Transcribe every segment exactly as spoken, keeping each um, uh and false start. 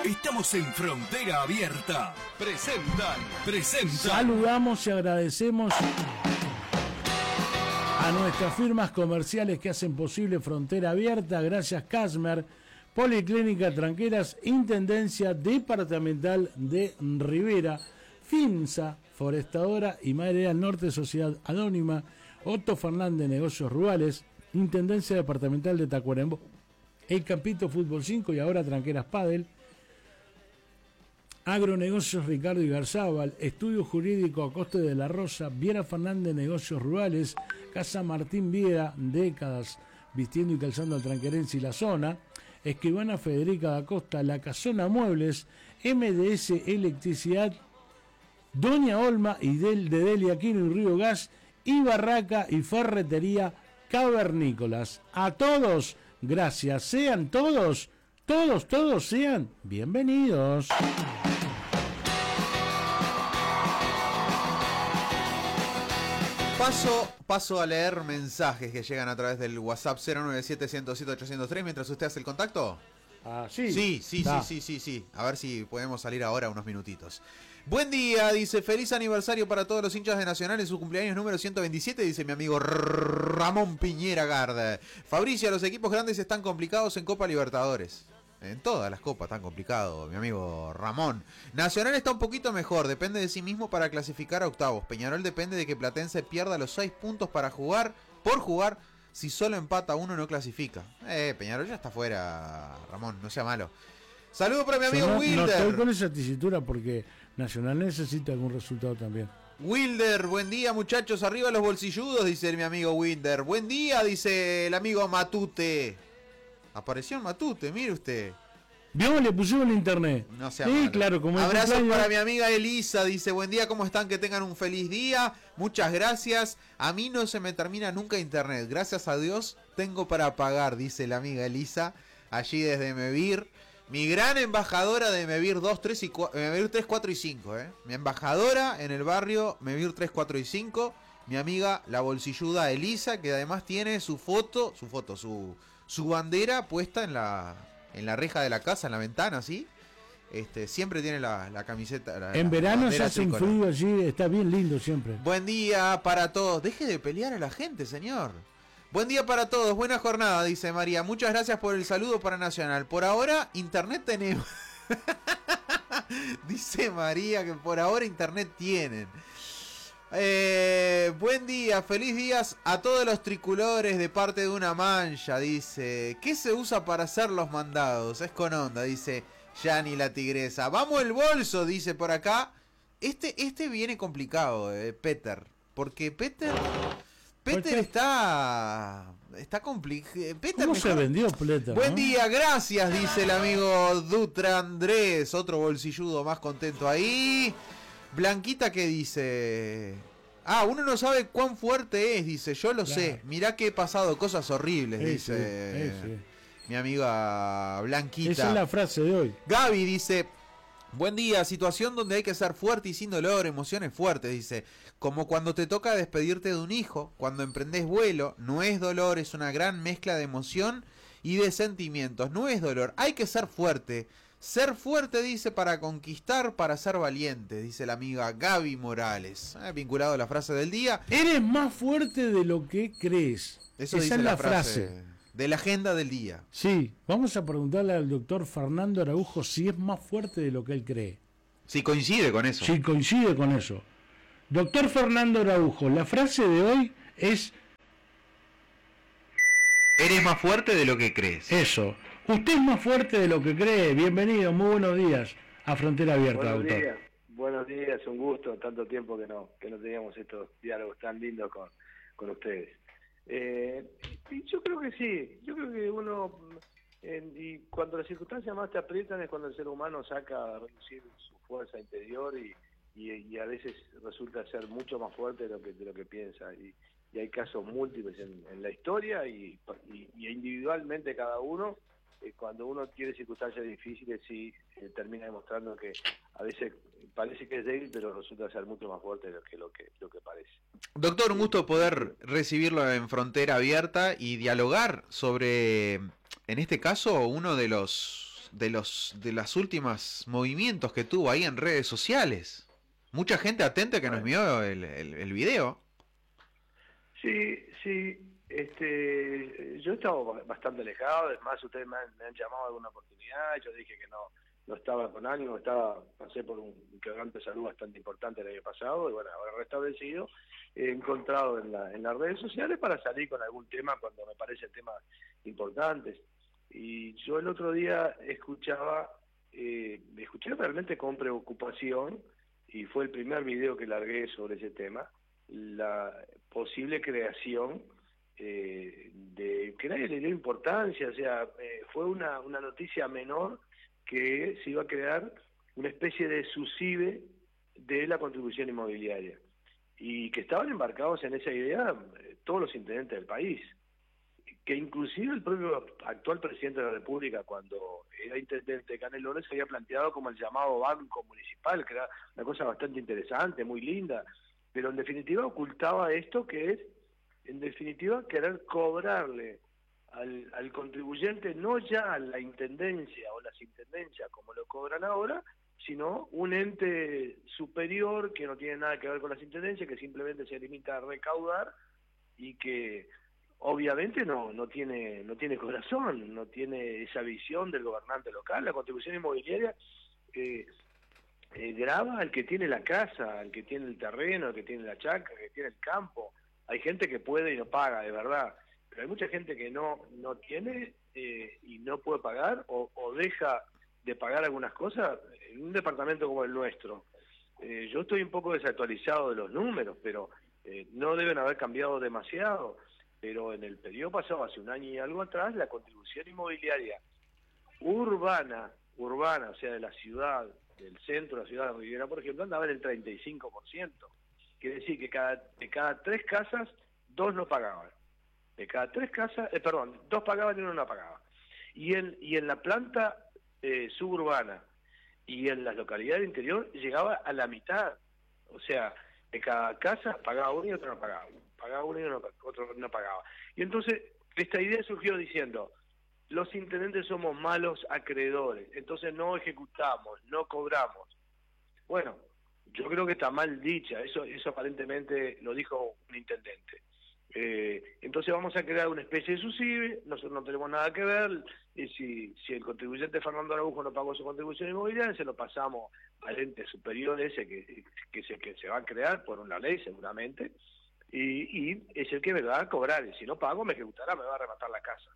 Estamos en Frontera Abierta. Presentan, presentan. Saludamos y agradecemos a nuestras firmas comerciales que hacen posible Frontera Abierta. Gracias, Casmer, Policlínica Tranqueras, Intendencia Departamental de Rivera, FIMSA, Forestadora y Madre del Norte, Sociedad Anónima, Otto Fernández, Negocios Rurales, Intendencia Departamental de Tacuarembó, El Campito Fútbol cinco y ahora Tranqueras Padel, Agronegocios Ricardo y Garzábal, Estudio Jurídico Acoste de la Rosa, Viera Fernández, Negocios Rurales, Casa Martín Viera, décadas vistiendo y calzando al tranquerense y la zona, Escribana Federica da Costa, La Casona Muebles, M D S Electricidad, Doña Olma y del de Delia Aquino y Río Gas, y Barraca y Ferretería Cavernícolas. A todos, gracias. Sean todos, todos, todos sean bienvenidos. Paso, paso a leer mensajes que llegan a través del WhatsApp cero nueve siete, uno cero siete, ocho cero tres mientras usted hace el contacto. Ah, sí. Sí, sí, sí, sí, sí, sí. A ver si podemos salir ahora unos minutitos. Buen día, dice, feliz aniversario para todos los hinchas de Nacional en su cumpleaños número ciento veintisiete, dice mi amigo Ramón Piñera Garda. Fabricio, los equipos grandes están complicados en Copa Libertadores. En todas las copas tan complicado, mi amigo Ramón. Nacional está un poquito mejor, depende de sí mismo para clasificar a octavos. Peñarol depende de que Platense pierda los seis puntos para jugar, por jugar. Si solo empata uno no clasifica. Eh, Peñarol ya está fuera, Ramón, no sea malo. Saludos para mi amigo no, Wilder. No estoy con esa tesitura porque Nacional necesita algún resultado también. Wilder, buen día muchachos, arriba los bolsilludos, dice mi amigo Wilder. Buen día, dice el amigo Matute. Apareció en Matute, mire usted. ¿Vio? Le pusimos en internet. No sea Sí, malo. claro, como abrazos cumpleaños. para mi amiga Elisa, dice, buen día, ¿cómo están? Que tengan un feliz día. Muchas gracias. A mí no se me termina nunca internet. Gracias a Dios tengo para pagar, dice la amiga Elisa, allí desde Mevir. Mi gran embajadora de Mevir dos, tres, y cuatro, Mevir tres, cuatro y cinco, ¿eh? Mi embajadora en el barrio Mevir tres, cuatro y cinco. Mi amiga, la bolsilluda Elisa, que además tiene su foto, su foto, su, su bandera puesta en la, en la reja de la casa, en la ventana, ¿sí? Este, siempre tiene la, la camiseta. La, en la verano se hace un tricolor. frío allí, está bien lindo siempre. Buen día para todos. Deje de pelear a la gente, señor. Buen día para todos, buena jornada, dice María. Muchas gracias por el saludo para Nacional. Por ahora, internet tenemos. Dice María que por ahora internet tienen. Eh, buen día, feliz días a todos los tricolores de parte de una mancha, dice. ¿Qué se usa para hacer los mandados? Es con onda, dice Yani la tigresa. Vamos el bolso, dice por acá. Este, este viene complicado, eh, Peter. Porque Peter... Peter está... Está complicado. ¿Cómo mejor... se vendió Peter? Buen ¿no? día, gracias, dice el amigo Dutra Andrés. Otro bolsilludo más contento ahí. Blanquita, ¿qué dice? Ah, uno no sabe cuán fuerte es, dice. Yo lo claro. sé. Mirá que he pasado cosas horribles, sí, dice sí, sí. mi amiga Blanquita. Esa es la frase de hoy. Gaby dice... Buen día, situación donde hay que ser fuerte y sin dolor, emociones fuertes, dice. Como cuando te toca despedirte de un hijo, cuando emprendés vuelo, no es dolor, es una gran mezcla de emoción y de sentimientos. No es dolor, hay que ser fuerte. Ser fuerte, dice, para conquistar, para ser valiente, dice la amiga Gaby Morales. Eh, vinculado a la frase del día. Eres más fuerte de lo que crees. Eso Esa dice es la, la frase. frase. De la agenda del día. Sí, vamos a preguntarle al doctor Fernando Araujo si es más fuerte de lo que él cree. Si coincide con eso. Si coincide con eso. Doctor Fernando Araujo, la frase de hoy es... Eres más fuerte de lo que crees. Eso. Usted es más fuerte de lo que cree. Bienvenido, muy buenos días a Frontera Abierta, buenos doctor. Días. Buenos días, un gusto. Tanto tiempo que no que no teníamos estos diálogos tan lindos con, con ustedes. Eh, y yo creo que sí, yo creo que uno, en, y cuando las circunstancias más te aprietan es cuando el ser humano saca a reducir su fuerza interior y, y, y a veces resulta ser mucho más fuerte de lo que, de lo que piensa. Y, y hay casos múltiples en, en la historia y, y, y individualmente cada uno, eh, cuando uno tiene circunstancias difíciles sí eh, termina demostrando que a veces parece que es débil, pero resulta ser mucho más fuerte de lo que, lo que, lo que parece. Doctor, un gusto poder recibirlo en Frontera Abierta y dialogar sobre, en este caso, uno de los de los de las últimas movimientos que tuvo ahí en redes sociales. Mucha gente atenta que nos vio el, el, el video. Sí, sí. Este, yo estaba bastante alejado, además ustedes me han, me han llamado alguna oportunidad, yo dije que no, no estaba con ánimo, estaba, pasé por un quebrante de salud bastante importante el año pasado, y bueno, ahora restablecido, he encontrado en, la, en las redes sociales para salir con algún tema cuando me parecen temas importantes. Y yo el otro día escuchaba, eh, escuché realmente con preocupación, y fue el primer video que largué sobre ese tema, la posible creación Eh, de que nadie le dio importancia, o sea, eh, fue una, una noticia menor que se iba a crear una especie de SUSIBE de la contribución inmobiliaria, y que estaban embarcados en esa idea eh, todos los intendentes del país, que inclusive el propio actual presidente de la República, cuando era intendente de Canelones, se había planteado como el llamado banco municipal, que era una cosa bastante interesante, muy linda, pero en definitiva ocultaba esto, que es en definitiva querer cobrarle al, al contribuyente no ya la intendencia o las intendencias como lo cobran ahora, sino un ente superior que no tiene nada que ver con las intendencias, que simplemente se limita a recaudar y que obviamente no no tiene no tiene corazón, no tiene esa visión del gobernante local. La contribución inmobiliaria eh, eh, grava al que tiene la casa, al que tiene el terreno, al que tiene la chacra, al que tiene el campo. Hay gente que puede y no paga, de verdad, pero hay mucha gente que no no tiene eh, y no puede pagar o, o deja de pagar algunas cosas en un departamento como el nuestro. Eh, yo estoy un poco desactualizado de los números, pero eh, no deben haber cambiado demasiado. Pero en el periodo pasado, hace un año y algo atrás, la contribución inmobiliaria urbana, urbana, o sea, de la ciudad, del centro de la ciudad de Rivera, por ejemplo, andaba en el treinta y cinco por ciento. Quiere decir que cada, de cada tres casas, dos no pagaban. De cada tres casas, eh, perdón, dos pagaban y uno no pagaba. Y en, y en la planta eh, suburbana y en las localidades del interior llegaba a la mitad. O sea, de cada casa pagaba uno y otro no pagaba. Pagaba uno y uno, otro no pagaba. Y entonces esta idea surgió diciendo, los intendentes somos malos acreedores, entonces no ejecutamos, no cobramos. Bueno, yo creo que está mal dicha, eso eso aparentemente lo dijo un intendente. Eh, entonces vamos a crear una especie de SUSIBE, nosotros no tenemos nada que ver, y si, si el contribuyente Fernando Araujo no pagó su contribución inmobiliaria, se lo pasamos al ente superior ese que, que, se, que se va a crear por una ley seguramente, y, y es el que me va a cobrar, y si no pago me ejecutará, me va a arrebatar la casa.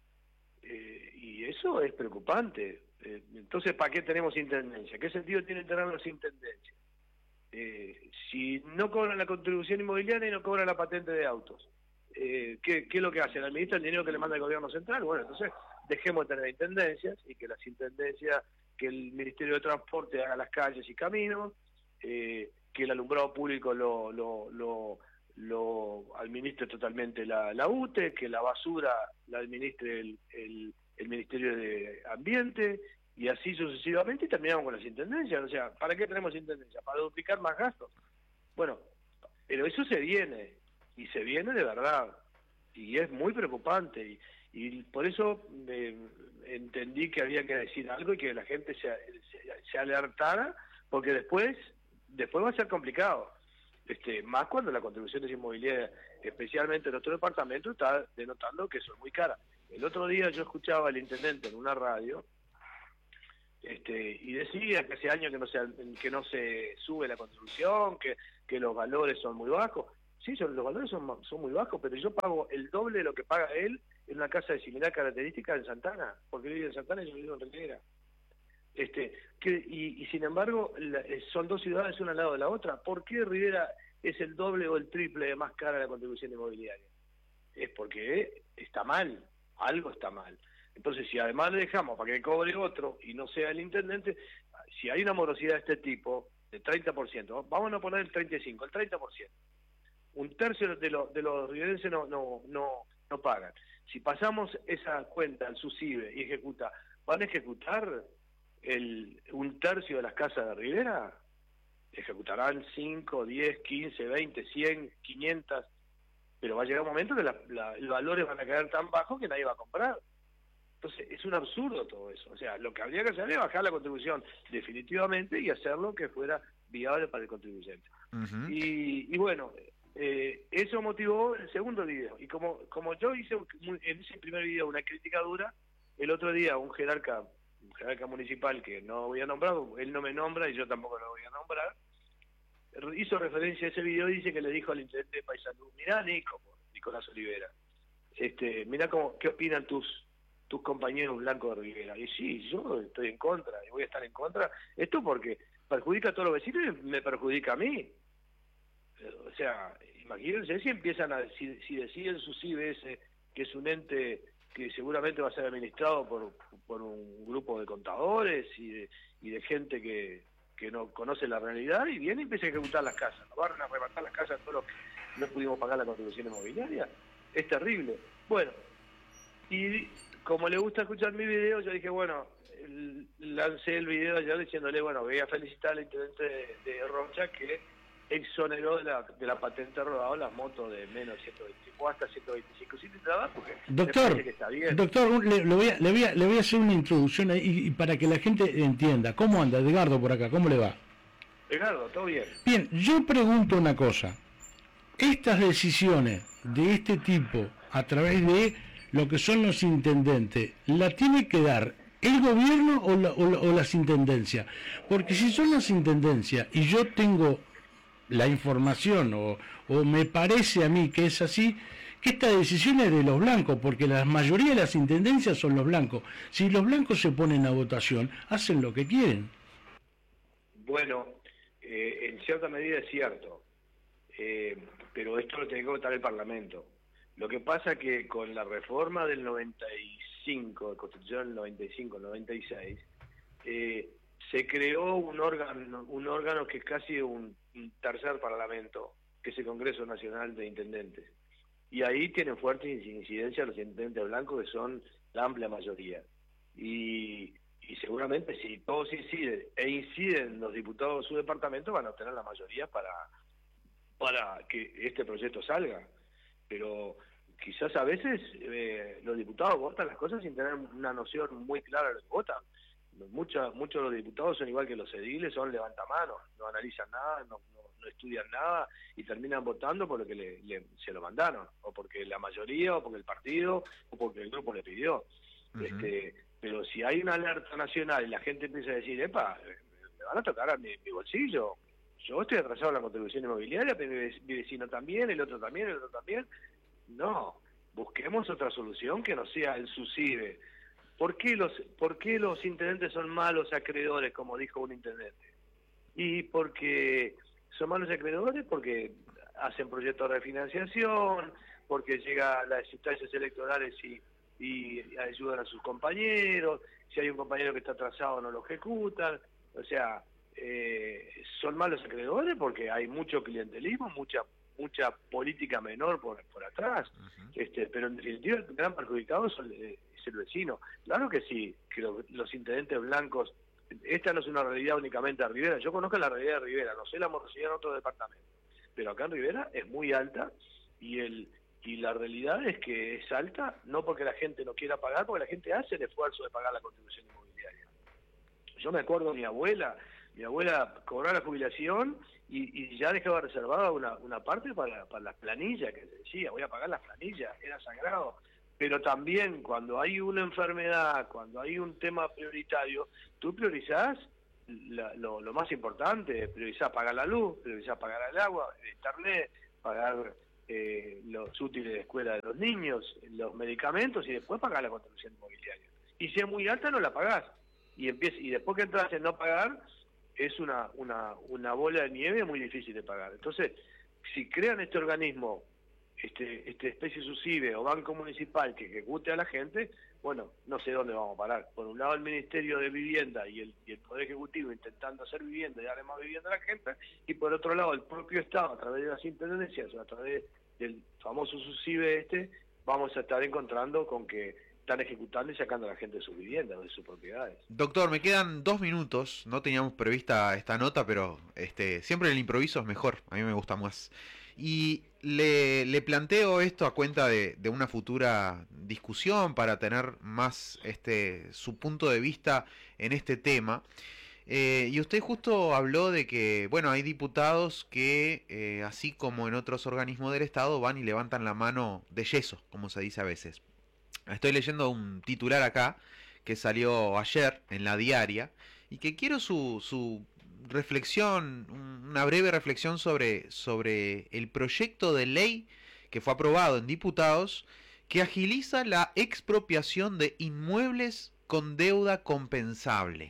Eh, y eso es preocupante. Eh, entonces, ¿para qué tenemos intendencia? ¿Qué sentido tiene tener las intendencias? Eh, si no cobran la contribución inmobiliaria y no cobran la patente de autos, eh, ¿qué, ¿qué es lo que hacen? ¿Administran el dinero que le manda el gobierno central? Bueno, entonces dejemos de tener intendencias y que las intendencias, que el Ministerio de Transporte haga las calles y caminos, eh, que el alumbrado público lo, lo, lo, lo administre totalmente la, la U T E, que la basura la administre el, el, el Ministerio de Ambiente, y así sucesivamente, y terminamos con las intendencias. O sea, ¿para qué tenemos intendencias? Para duplicar más gastos. Bueno, pero eso se viene, y se viene de verdad, y es muy preocupante, y, y por eso eh, entendí que había que decir algo y que la gente se, se, se alertara, porque después, después va a ser complicado. Este, más cuando la contribución inmobiliaria, especialmente en nuestro departamento, está denotando que son muy caras. El otro día yo escuchaba al intendente en una radio, Este, y decía que hace años que no se que no se sube la contribución, que, que los valores son muy bajos. Sí, son, los valores son, son muy bajos, pero yo pago el doble de lo que paga él en una casa de similar característica en Santana, porque él vive en Santana y yo vivo en Rivera. Este, que, y, y sin embargo, la, son dos ciudades una al lado de la otra. ¿Por qué Rivera es el doble o el triple de más cara la contribución inmobiliaria? Es porque está mal, algo está mal. Entonces, si además le dejamos para que cobre otro y no sea el intendente, si hay una morosidad de este tipo, de treinta por ciento, vamos a poner el treinta y cinco por ciento, el treinta por ciento. Un tercio de, lo, de los riverenses no, no, no, no pagan. Si pasamos esa cuenta al SUSIBE y ejecuta, ¿van a ejecutar el, un tercio de las casas de Rivera? Ejecutarán cinco, diez, quince, veinte, cien, quinientas, pero va a llegar un momento que la, la, los valores van a quedar tan bajos que nadie va a comprar. Entonces, es un absurdo todo eso. O sea, lo que habría que hacer es bajar la contribución definitivamente y hacerlo que fuera viable para el contribuyente. Uh-huh. y, y bueno, eh, eso motivó el segundo video. Y como, como yo hice en ese primer video una crítica dura, el otro día un jerarca, un jerarca municipal que no voy a nombrar, él no me nombra y yo tampoco lo voy a nombrar, hizo referencia a ese video y dice que le dijo al intendente de Paysandú, mirá Nico, Nicolás Olivera, este, mirá cómo, qué opinan tus tus compañeros blancos de Rivera. Y sí, yo estoy en contra, y voy a estar en contra. Esto porque perjudica a todos los vecinos y me perjudica a mí. O sea, imagínense si empiezan a, si, si deciden su C I B S, que es un ente que seguramente va a ser administrado por, por un grupo de contadores y de, y de gente que, que no conoce la realidad, y viene y empieza a ejecutar las casas. Nos van a arrebatar las casas a todos los que no pudimos pagar la contribución inmobiliaria. Es terrible. Bueno, y como le gusta escuchar mi video, yo dije, bueno, el, lancé el video ayer diciéndole, bueno, voy a felicitar al intendente de, de Rocha que exoneró de la, de la patente rodado las motos de menos ciento veinticinco hasta ciento veinticinco sin trabajo, porque doctor, que está bien. Doctor, le, le, voy a, le, voy a, le voy a hacer una introducción ahí y para que la gente entienda. ¿Cómo anda Edgardo por acá? ¿Cómo le va? Edgardo, todo bien. Bien, yo pregunto una cosa. Estas decisiones de este tipo a través de lo que son los intendentes, ¿la tiene que dar el gobierno o, la, o, la, o las intendencias? Porque si son las intendencias y yo tengo la información o, o me parece a mí que es así, que esta decisión es de los blancos, porque la mayoría de las intendencias son los blancos. Si los blancos se ponen a votación, hacen lo que quieren. Bueno, eh, en cierta medida es cierto, eh, pero esto lo tiene que votar el Parlamento. Lo que pasa que con la reforma del noventa y cinco, de Constitución del noventa y cinco, noventa y seis, eh, se creó un órgano, un órgano que es casi un, un tercer parlamento, que es el Congreso Nacional de Intendentes. Y ahí tienen fuertes incidencias los intendentes blancos, que son la amplia mayoría. Y, y seguramente si todos inciden, e inciden los diputados de su departamento, van a obtener la mayoría para, para que este proyecto salga. Pero quizás a veces eh, los diputados votan las cosas sin tener una noción muy clara de lo que votan. Muchos muchos de los diputados son igual que los ediles, son levantamanos, no analizan nada, no, no, no estudian nada y terminan votando por lo que le, le, se lo mandaron, o porque la mayoría, o porque el partido, o porque el grupo le pidió. Uh-huh. este, pero si hay una alerta nacional y la gente empieza a decir, epa, me van a tocar a mi, mi bolsillo, yo estoy atrasado en la contribución inmobiliaria, pero mi, mi vecino también, el otro también, el otro también. No, busquemos otra solución que no sea el subsidio. ¿Por qué los, por qué los intendentes son malos acreedores, como dijo un intendente? Y porque son malos acreedores porque hacen proyectos de refinanciación, porque llegan a las instancias electorales y, y ayudan a sus compañeros, si hay un compañero que está atrasado no lo ejecutan, o sea, eh, son malos acreedores porque hay mucho clientelismo, mucha mucha política menor por, por atrás, uh-huh. este, pero en definitiva el gran perjudicado es el, es el vecino. Claro que sí, que lo, los intendentes blancos, esta no es una realidad únicamente de Rivera, yo conozco la realidad de Rivera, no sé la morosidad en otros departamentos, pero acá en Rivera es muy alta y el y la realidad es que es alta no porque la gente no quiera pagar, porque la gente hace el esfuerzo de pagar la contribución inmobiliaria. Yo me acuerdo de mi abuela, mi abuela cobraba la jubilación y, y ya dejaba reservada una, una parte para, para las planillas, que decía, voy a pagar las planillas, era sagrado. Pero también cuando hay una enfermedad, cuando hay un tema prioritario, tú priorizás la, lo, lo más importante, priorizás pagar la luz, priorizás pagar el agua, el internet, pagar eh, los útiles de escuela de los niños, los medicamentos y después pagar la contribución inmobiliaria. Y si es muy alta no la pagás. Y, empieza, y después que entras en no pagar, es una, una, una bola de nieve muy difícil de pagar. Entonces, si crean este organismo, este, este especie de subsidio o banco municipal que ejecute a la gente, bueno, no sé dónde vamos a parar. Por un lado el Ministerio de Vivienda y el, y el Poder Ejecutivo intentando hacer vivienda y darle más vivienda a la gente, y por otro lado el propio Estado a través de las intendencias o a través del famoso subsidio este, vamos a estar encontrando con que están ejecutando y sacando a la gente de sus viviendas, de sus propiedades. Doctor, me quedan dos minutos, no teníamos prevista esta nota, pero este siempre el improviso es mejor, a mí me gusta más. Y le, le planteo esto a cuenta de, de una futura discusión para tener más este su punto de vista en este tema. Eh, y usted justo habló de que, bueno, hay diputados que, eh, así como en otros organismos del Estado, van y levantan la mano de yeso, como se dice a veces. Estoy leyendo un titular acá que salió ayer en la diaria y que quiero su, su reflexión, una breve reflexión sobre, sobre el proyecto de ley que fue aprobado en diputados que agiliza la expropiación de inmuebles con deuda compensable.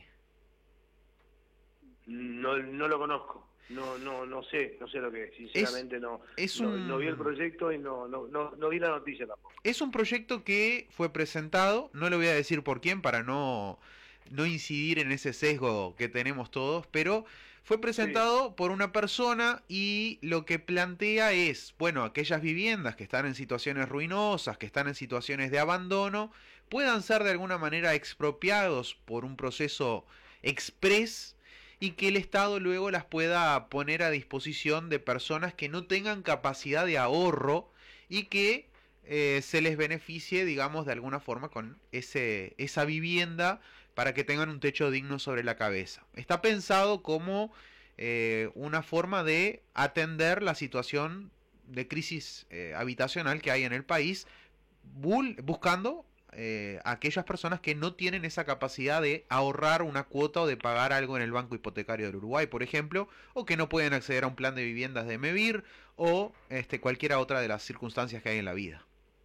No, no lo conozco, no, no, no sé, no sé lo que es, sinceramente es, no, es no, un... no vi el proyecto y no, no, no, no vi la noticia tampoco. Es un proyecto que fue presentado, no le voy a decir por quién para no, no incidir en ese sesgo que tenemos todos, pero fue presentado sí. por una persona y lo que plantea es, bueno, aquellas viviendas que están en situaciones ruinosas, que están en situaciones de abandono, puedan ser de alguna manera expropiados por un proceso express y que el Estado luego las pueda poner a disposición de personas que no tengan capacidad de ahorro y que eh, se les beneficie, digamos, de alguna forma con ese esa vivienda para que tengan un techo digno sobre la cabeza. Está pensado como eh, una forma de atender la situación de crisis eh, habitacional que hay en el país, buscando Eh, aquellas personas que no tienen esa capacidad de ahorrar una cuota o de pagar algo en el Banco Hipotecario del Uruguay, por ejemplo, o que no pueden acceder a un plan de viviendas de MEVIR o este, cualquiera otra de las circunstancias que hay en la vida.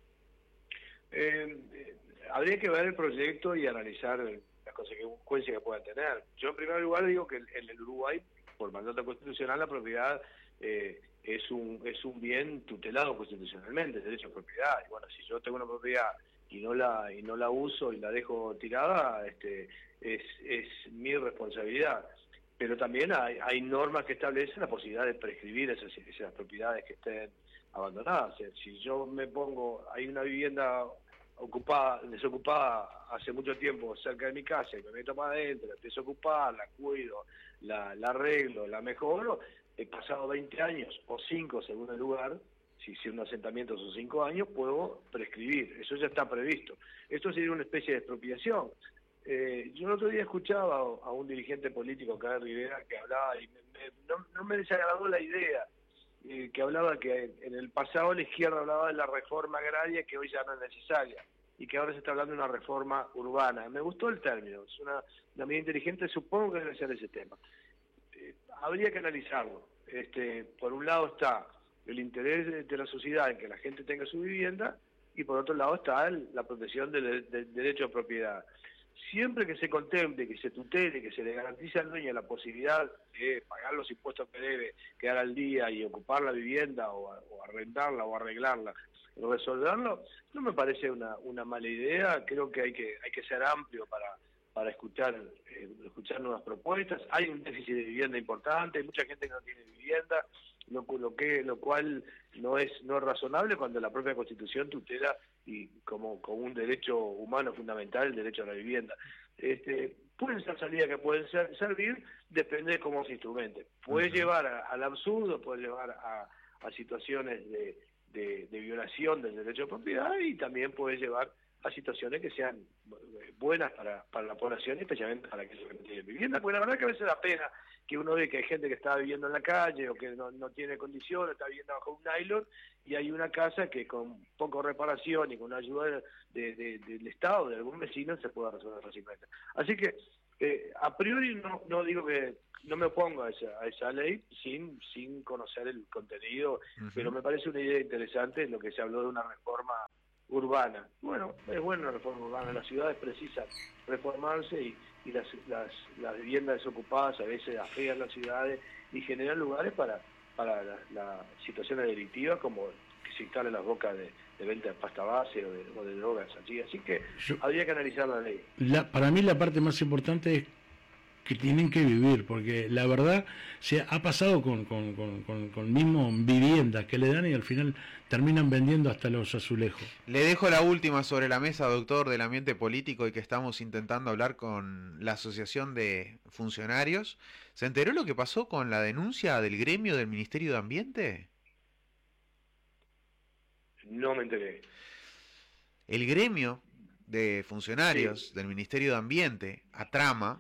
Eh, eh, habría que ver el proyecto y analizar las consecuencias que pueda tener. Yo en primer lugar digo que en el Uruguay, por mandato constitucional, la propiedad eh, es un es un bien tutelado constitucionalmente, el derecho a propiedad. Y bueno, si yo tengo una propiedad y no la y no la uso y la dejo tirada, este es, es mi responsabilidad. Pero también hay, hay normas que establecen la posibilidad de prescribir esas, esas propiedades que estén abandonadas. O sea, si yo me pongo, hay una vivienda ocupada, desocupada hace mucho tiempo cerca de mi casa y me meto más adentro, la empiezo a ocupar, la cuido, la, la arreglo, la mejoro, he pasado veinte años o cinco según el lugar. Si si un asentamiento son cinco años, puedo prescribir, eso ya está previsto. Esto sería una especie de expropiación. Eh, yo el otro día escuchaba a un dirigente político acá de Rivera que hablaba, y me, me, no, no me desagradó la idea, eh, que hablaba que en el pasado la izquierda hablaba de la reforma agraria que hoy ya no es necesaria, y que ahora se está hablando de una reforma urbana. Me gustó el término, es una, una medida inteligente, supongo que debe ser ese tema. Eh, habría que analizarlo. Este, por un lado está el interés de, de la sociedad en que la gente tenga su vivienda, y por otro lado está el, la protección del, del derecho a propiedad. Siempre que se contemple, que se tutele, que se le garantice al dueño la posibilidad de pagar los impuestos que debe, quedar al día y ocupar la vivienda o, o arrendarla o arreglarla, resolverlo, no me parece una, una mala idea. Creo que hay que hay que ser amplio para para escuchar eh, escuchar nuevas propuestas. Hay un déficit de vivienda importante, hay mucha gente que no tiene vivienda, lo, lo que lo cual no es no es razonable cuando la propia Constitución tutela y como, como un derecho humano fundamental el derecho a la vivienda. Este, pueden ser salidas que pueden ser, servir, depende de cómo se instrumente. Puede uh-huh. llevar a, al absurdo, puede llevar a, a situaciones de, de, de violación del derecho a propiedad, y también puede llevar a situaciones que sean buenas para, para la población, especialmente para aquellos que no tienen vivienda, porque la verdad que a veces da pena que uno ve que hay gente que está viviendo en la calle o que no, no tiene condiciones, está viviendo bajo un nylon, y hay una casa que con poco reparación y con ayuda de, de, del Estado, de algún vecino, se pueda resolver fácilmente. Así que, eh, a priori no, no digo que no me opongo a esa, a esa ley sin, sin conocer el contenido, uh-huh. pero me parece una idea interesante lo que se habló de una reforma urbana. Bueno, es buena la reforma urbana, las ciudades precisan reformarse y, y las, las, las viviendas desocupadas a veces afean las ciudades y generan lugares para, para las la situaciones delictivas, como que se instalen las bocas de, de venta de pasta base o de, o de drogas allí. Así que Yo, habría que analizar la ley. La, para mí la parte más importante es que tienen que vivir, porque la verdad se ha pasado con, con, con, con, con mismo viviendas que le dan y al final terminan vendiendo hasta los azulejos. Le dejo la última sobre la mesa, doctor, del ambiente político, y que estamos intentando hablar con la Asociación de Funcionarios. ¿Se enteró lo que pasó con la denuncia del gremio del Ministerio de Ambiente? No me enteré. El gremio de funcionarios Sí. del Ministerio de Ambiente, ATRAMA,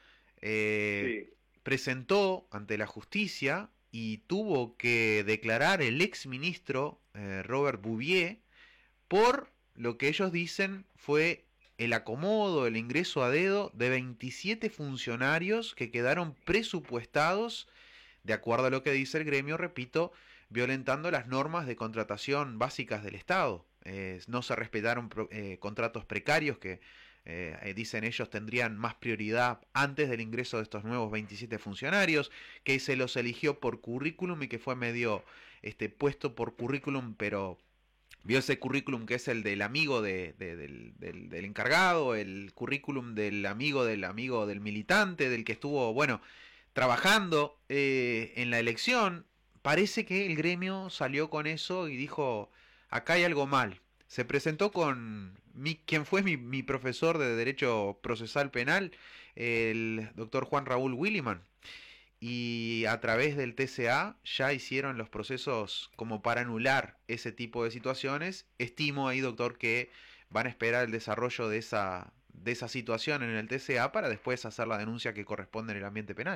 eh, Sí. presentó ante la justicia y tuvo que declarar el exministro eh, Robert Bouvier por lo que ellos dicen fue el acomodo, el ingreso a dedo de veintisiete funcionarios que quedaron presupuestados, de acuerdo a lo que dice el gremio, repito, violentando las normas de contratación básicas del Estado. Eh, no se respetaron eh, contratos precarios que, eh, dicen ellos, tendrían más prioridad antes del ingreso de estos nuevos veintisiete funcionarios, que se los eligió por currículum y que fue medio este, puesto por currículum, pero vio ese currículum que es el del amigo de, de, del, del, del encargado, el currículum del amigo del amigo del militante, del que estuvo, bueno, trabajando eh, en la elección. Parece que el gremio salió con eso y dijo, acá hay algo mal. Se presentó con mi, quien fue mi, mi profesor de Derecho Procesal Penal, el doctor Juan Raúl Williman. Y a través del T C A ya hicieron los procesos como para anular ese tipo de situaciones. Estimo ahí, doctor, que van a esperar el desarrollo de esa, de esa situación en el T C A para después hacer la denuncia que corresponde en el ambiente penal.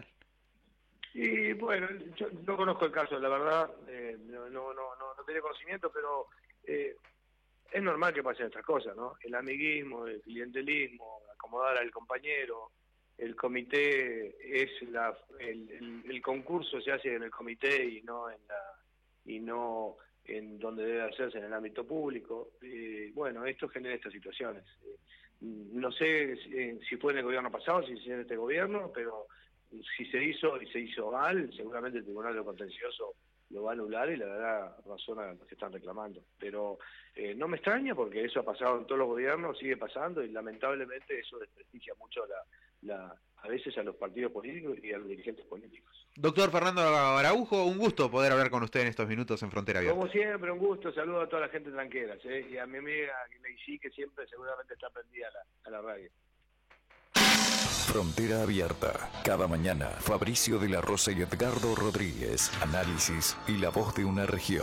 Y bueno, yo no conozco el caso, la verdad, eh, no, no, no, no, no tenía conocimiento, pero eh, es normal que pasen estas cosas, ¿no? El amiguismo, el clientelismo, acomodar al compañero, el comité es la, el, el, el concurso se hace en el comité y no en la y no en donde debe hacerse en el ámbito público. Eh, bueno, esto genera estas situaciones. Eh, no sé si, si fue en el gobierno pasado, si es en este gobierno, pero si se hizo y se hizo mal, seguramente el Tribunal de lo Contencioso lo va a anular y le dará razón a los que están reclamando. Pero eh, no me extraña porque eso ha pasado en todos los gobiernos, sigue pasando y lamentablemente eso desprestigia mucho la, la, a veces a los partidos políticos y a los dirigentes políticos. Doctor Fernando Araujo, un gusto poder hablar con usted en estos minutos en Frontera Abierta. Como siempre, un gusto, saludo a toda la gente tranquera, ¿eh? Y a mi amiga Leisy, que siempre seguramente está prendida a la, a la radio. Frontera Abierta. Cada mañana, Fabricio de la Rosa y Edgardo Rodríguez. Análisis y la voz de una región.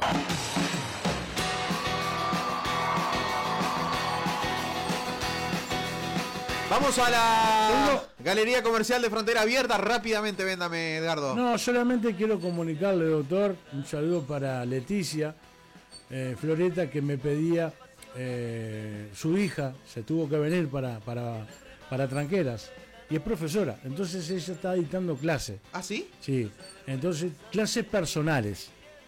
Vamos a la Galería Comercial de Frontera Abierta. Rápidamente, véndame, Edgardo. No, solamente quiero comunicarle, doctor, un saludo para Leticia eh, Floreta, que me pedía, eh, su hija se tuvo que venir para, para, para Tranqueras. Y es profesora, entonces ella está dictando clases. ¿Ah, sí? Sí, entonces clases personales.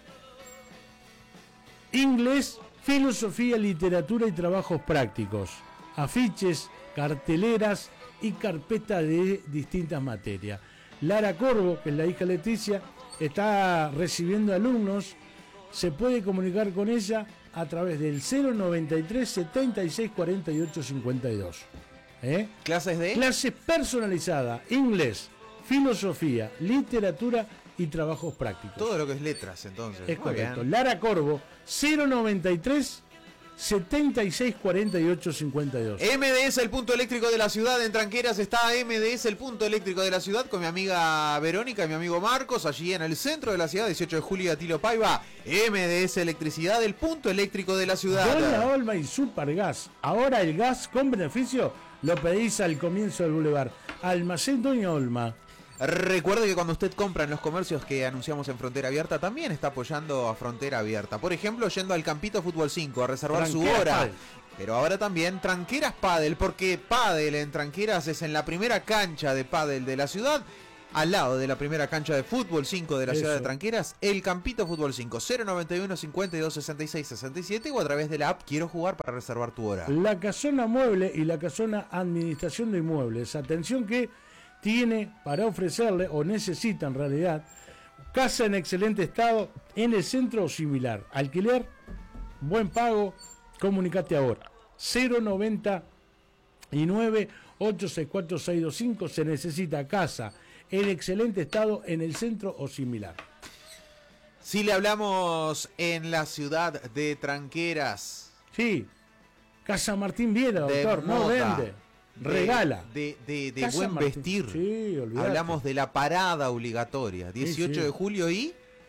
Inglés, filosofía, literatura y trabajos prácticos. Afiches, carteleras y carpeta de distintas materias. Lara Corvo, que es la hija Leticia, está recibiendo alumnos. Se puede comunicar con ella a través del cero noventa y tres, setenta y seis, cuarenta y ocho, cincuenta y dos. ¿Eh? ¿Clases de? Clases personalizadas, inglés, filosofía, literatura y trabajos prácticos. Todo lo que es letras, entonces. Es Muy correcto. bien. Lara Corvo, cero noventa y tres, setenta y seis, cuarenta y ocho, cincuenta y dos. M D S, el punto eléctrico de la ciudad. En Tranqueras está M D S, el punto eléctrico de la ciudad, con mi amiga Verónica y mi amigo Marcos, allí en el centro de la ciudad, dieciocho de julio, Atilo Paiva. M D S Electricidad, el punto eléctrico de la ciudad. Doña Olma y Supergas. Ahora el gas con beneficio lo pedís al comienzo del bulevar. Almacén Doña Olma. Recuerde que cuando usted compra en los comercios que anunciamos en Frontera Abierta, también está apoyando a Frontera Abierta. Por ejemplo, yendo al Campito Fútbol cinco a reservar su Tranqueras hora. Padel. Pero ahora también Tranqueras Padel, porque Padel en Tranqueras es en la primera cancha de Padel de la ciudad, al lado de la primera cancha de Fútbol cinco de la Eso. ciudad de Tranqueras, el Campito Fútbol cinco, cero noventa y uno, cincuenta y dos, sesenta y seis, sesenta y siete, o a través de la app Quiero Jugar para reservar tu hora. La Casona Mueble y la Casona Administración de Inmuebles. Atención que tiene para ofrecerle, o necesita en realidad, casa en excelente estado en el centro o similar. Alquiler, buen pago, comunicate ahora. cero noventa y nueve, ocho seis cuatro, seis dos cinco. Se necesita casa en excelente estado en el centro o similar. Si le hablamos en la ciudad de Tranqueras, Sí, Casa Martín Viera, de doctor, no moda, vende, de- regala. de, de, de Casa buen Martín. vestir. Sí, olvidate. Hablamos de la parada obligatoria, dieciocho sí. de julio y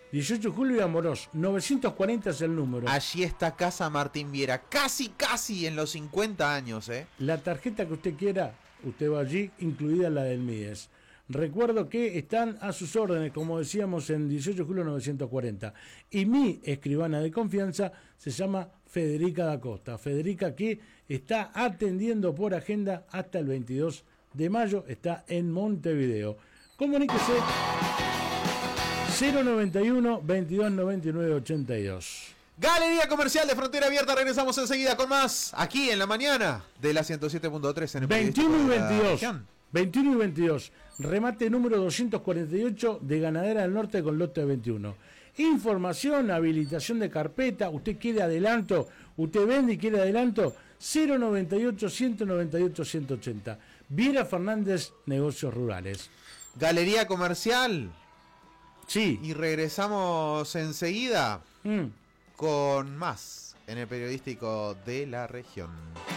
dieciocho de julio y Amorós. novecientos cuarenta es el número. Allí está Casa Martín Viera. Casi, casi en los cincuenta años, ¿eh? La tarjeta que usted quiera, usted va allí, incluida la del M I E S. Recuerdo que están a sus órdenes, como decíamos, en dieciocho de julio novecientos cuarenta. Y mi escribana de confianza se llama Federica da Costa. Federica, que está atendiendo por agenda hasta el veintidós de mayo, está en Montevideo. Comuníquese cero noventa y uno, veintidós noventa y nueve, ochenta y dos. Galería Comercial de Frontera Abierta. Regresamos enseguida con más aquí en la mañana de la ciento siete punto tres en el veintiuno y veintidós. Región. veintiuno y veintidós. Remate número doscientos cuarenta y ocho de Ganadera del Norte con lote de veintiuno. Información, habilitación de carpeta, usted quiere adelanto, usted vende y quiere adelanto, cero noventa y ocho, ciento noventa y ocho, ciento ochenta. Viera Fernández, Negocios Rurales. Galería Comercial. Sí. Y regresamos enseguida Mm. con más en el periodístico de la región.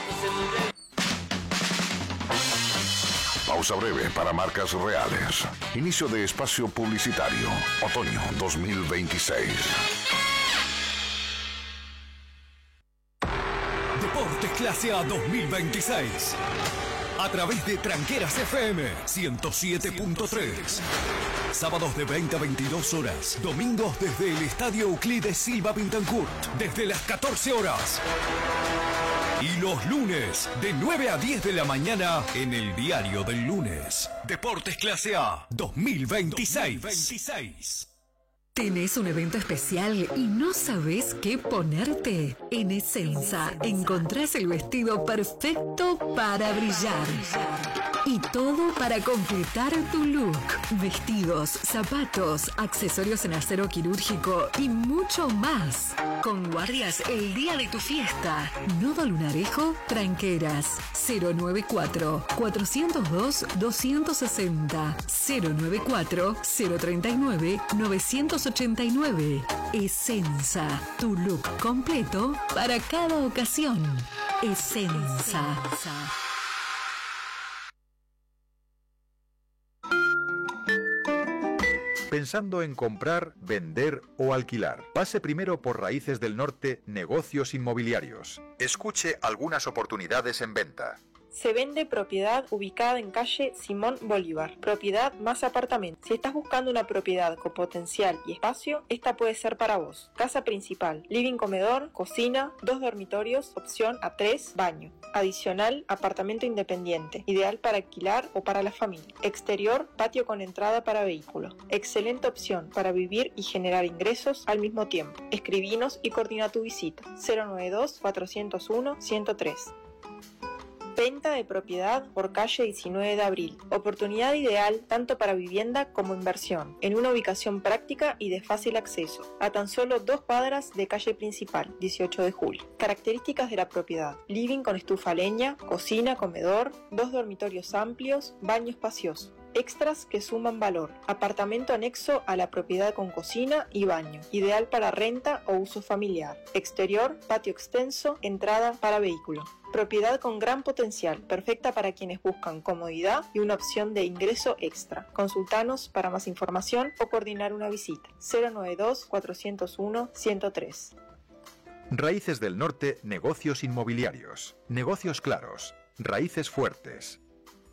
Pausa breve para marcas reales. Inicio de espacio publicitario. Otoño dos mil veintiséis. Deportes Clase A dos mil veintiséis. A través de Tranqueras F M ciento siete punto tres. Sábados de veinte a veintidós horas. Domingos desde el Estadio Euclides Silva Pintancourt. Desde las catorce horas. Y los lunes, de nueve a diez de la mañana, en el Diario del Lunes. Deportes Clase A dos mil veintiséis. ¿Tenés un evento especial y no sabés qué ponerte? En Essenza encontrás el vestido perfecto para brillar. Y todo para completar tu look. Vestidos, zapatos, accesorios en acero quirúrgico y mucho más. Con guardias el día de tu fiesta. Nodo Lunarejo, Tranqueras. cero noventa y cuatro, cuatrocientos dos, doscientos sesenta. cero noventa y cuatro, cero treinta y nueve, novecientos ochenta y nueve. Essenza, tu look completo para cada ocasión. Essenza. Pensando en comprar, vender o alquilar. Pase primero por Raíces del Norte, Negocios Inmobiliarios. Escuche algunas oportunidades en venta. Se vende propiedad ubicada en calle Simón Bolívar, propiedad más apartamento. Si estás buscando una propiedad con potencial y espacio, esta puede ser para vos. Casa principal, living comedor, cocina, dos dormitorios, opción A tres, baño. Adicional, apartamento independiente, ideal para alquilar o para la familia. Exterior, patio con entrada para vehículos. Excelente opción para vivir y generar ingresos al mismo tiempo. Escribinos y coordina tu visita. cero noventa y dos, cuatrocientos uno, ciento tres. Venta de propiedad por calle diecinueve de abril. Oportunidad ideal tanto para vivienda como inversión, en una ubicación práctica y de fácil acceso, a tan solo dos cuadras de calle principal, dieciocho de julio. Características de la propiedad: living con estufa a leña, cocina, comedor, dos dormitorios amplios, baño espacioso. Extras que suman valor: apartamento anexo a la propiedad con cocina y baño, ideal para renta o uso familiar. Exterior, patio extenso, entrada para vehículo. Propiedad con gran potencial, perfecta para quienes buscan comodidad y una opción de ingreso extra. Consultanos para más información o coordinar una visita. cero noventa y dos, cuatrocientos uno, ciento tres. Raíces del Norte, Negocios Inmobiliarios. Negocios claros. Raíces fuertes.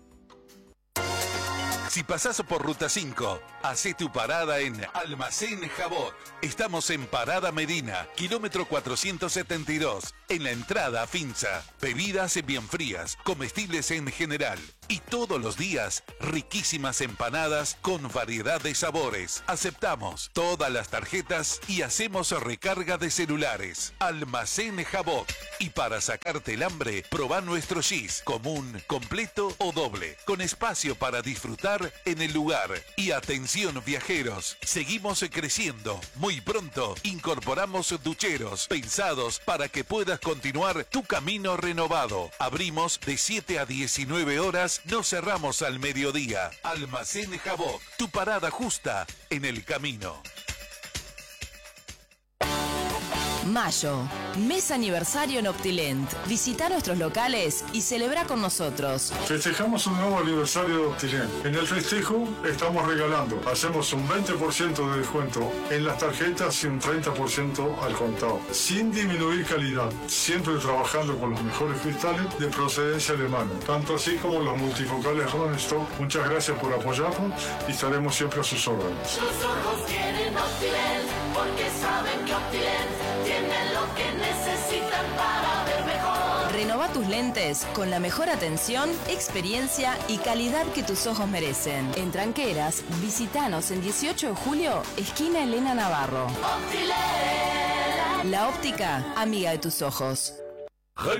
Si pasás por Ruta cinco, hacé tu parada en Almacén Jabot. Estamos en Parada Medina, kilómetro cuatrocientos setenta y dos, en la entrada a Finza. Bebidas bien frías, comestibles en general. Y todos los días, riquísimas empanadas con variedad de sabores. Aceptamos todas las tarjetas y hacemos recarga de celulares. Almacén Jabot. Y para sacarte el hambre, probá nuestro gis, común, completo o doble, con espacio para disfrutar en el lugar. Y atención viajeros, seguimos creciendo. Muy pronto incorporamos ducheros pensados para que puedas continuar tu camino renovado. Abrimos de siete a diecinueve horas, no cerramos al mediodía. Almacén Jabot, tu parada justa en el camino. Mayo, Mes aniversario en Optilent. Visita nuestros locales y celebra con nosotros. Festejamos un nuevo aniversario de Optilent. En el festejo estamos regalando. Hacemos un veinte por ciento de descuento en las tarjetas y un treinta por ciento al contado. Sin disminuir calidad. Siempre trabajando con los mejores cristales de procedencia alemana. Tanto así como los multifocales Rodenstock. Muchas gracias por apoyarnos y estaremos siempre a sus órdenes. Sus ojos tienen Optilent porque saben que Optilent tiene lo que necesitan para ver mejor. Renova tus lentes con la mejor atención, experiencia y calidad que tus ojos merecen. En Tranqueras, visitanos en dieciocho de julio, esquina Elena Navarro. Optilent. La óptica, amiga de tus ojos.